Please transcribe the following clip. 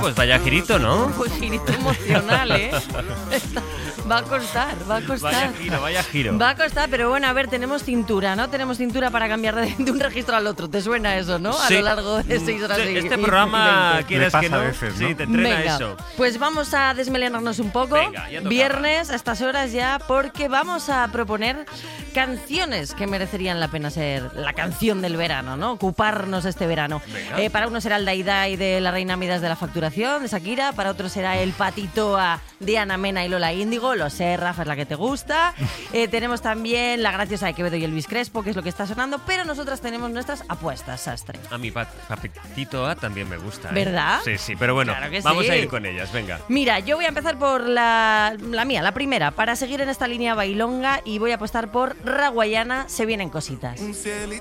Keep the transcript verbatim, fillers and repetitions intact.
pues vaya girito, ¿no? Pues girito emocional, ¿eh? Va a costar, va a costar. Vaya giro, vaya giro. Va a costar, pero bueno, a ver, tenemos cintura, ¿no? Tenemos cintura para cambiar de, de un registro al otro. ¿Te suena eso, no? Sí. A lo largo de seis horas Sí, y este y programa, veinte. quieres Me que pasa no, a veces, ¿no? sí, te entrena Venga, eso. pues vamos a desmelenarnos un poco. Venga, ya tocaba. Viernes, a estas horas ya, porque vamos a proponer canciones que merecerían la pena ser la canción del verano, ¿no? Ocuparnos este verano. Eh, para uno será el Dai Dai de la Reina Midas de la Facturación, de Shakira. Para otro será el Patitoa de Ana Mena y Lola Índigo. Lo sé, Rafa, es la que te gusta. Eh, tenemos también La Graciosa de Quevedo y Elvis Crespo, que es lo que está sonando. Pero nosotras tenemos nuestras apuestas, Sastre. A mi pat- Patito A también me gusta, ¿eh? ¿Verdad? Sí, sí, pero bueno, Claro que vamos sí. a ir con ellas, venga. Mira, yo voy a empezar por la, la mía, la primera, para seguir en esta línea bailonga, y voy a apostar por Raguayana, Se Vienen Cositas.